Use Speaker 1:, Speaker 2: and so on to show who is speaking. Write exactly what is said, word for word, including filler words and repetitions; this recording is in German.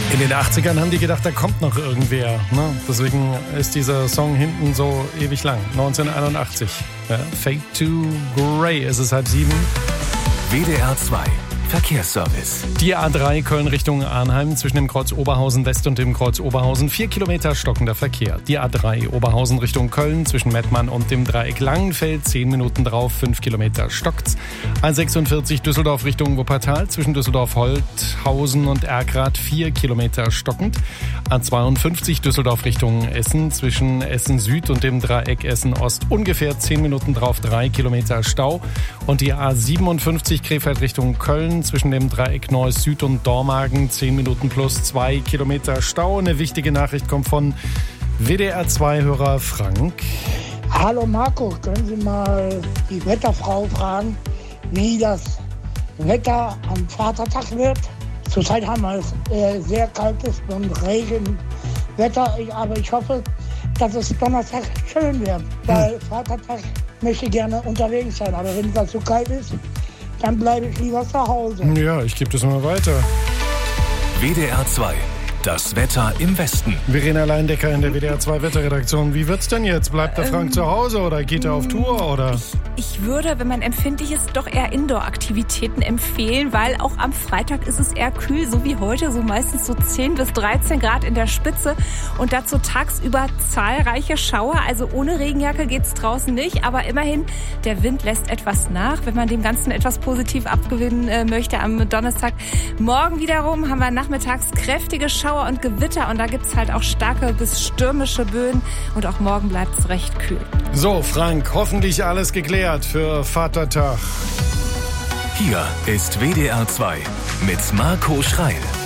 Speaker 1: In den achtzigern haben die gedacht, da kommt noch irgendwer. Ne? Deswegen ist dieser Song hinten so ewig lang. neunzehnhunderteinundachtzig. Ja, Fade to Grey. Es ist halb sieben.
Speaker 2: W D R zwei Verkehrsservice.
Speaker 1: Die A drei Köln Richtung Arnheim zwischen dem Kreuz Oberhausen West und dem Kreuz Oberhausen. Vier Kilometer stockender Verkehr. Die A drei Oberhausen Richtung Köln zwischen Mettmann und dem Dreieck Langenfeld. Zehn Minuten drauf, fünf Kilometer stockt's. A sechsundvierzig Düsseldorf Richtung Wuppertal zwischen Düsseldorf-Holthausen und Erkrath. Vier Kilometer stockend. A zweiundfünfzig Düsseldorf Richtung Essen zwischen Essen Süd und dem Dreieck Essen Ost. Ungefähr zehn Minuten drauf, drei Kilometer Stau. Und die A siebenundfünfzig Krefeld Richtung Köln zwischen dem Dreieck Neuss Süd und Dormagen, zehn Minuten plus zwei Kilometer Stau. Eine wichtige Nachricht kommt von W D R zwei Hörer Frank.
Speaker 3: Hallo Marco, können Sie mal die Wetterfrau fragen, wie das Wetter am Vatertag wird? Zurzeit haben wir es äh, sehr kaltes und Regenwetter, ich, aber ich hoffe, dass es Donnerstag schön wird, weil hm. Vatertag möchte ich gerne unterwegs sein, aber wenn es zu kalt ist, dann bleibe ich lieber zu Hause.
Speaker 1: Ja, ich gebe das mal weiter.
Speaker 2: W D R zwei, das Wetter im Westen.
Speaker 1: Verena Leindecker in der W D R zwei Wetterredaktion. Wie wird's denn jetzt? Bleibt der Frank ähm, zu Hause oder geht er auf Tour? Oder?
Speaker 4: Ich, ich würde, wenn man empfindlich ist, doch eher Indoor-Aktivitäten empfehlen, weil auch am Freitag ist es eher kühl, so wie heute, so meistens so zehn bis dreizehn Grad in der Spitze und dazu tagsüber zahlreiche Schauer. Also ohne Regenjacke geht's draußen nicht, aber immerhin, der Wind lässt etwas nach, wenn man dem Ganzen etwas positiv abgewinnen äh, möchte am Donnerstag. Morgen wiederum haben wir nachmittags kräftige Schauer und Gewitter und da gibt's halt auch starke bis stürmische Böen und auch morgen bleibt's recht kühl.
Speaker 1: So, Frank, hoffentlich alles geklärt für Vatertag.
Speaker 2: Hier ist W D R zwei mit Marco Schreil.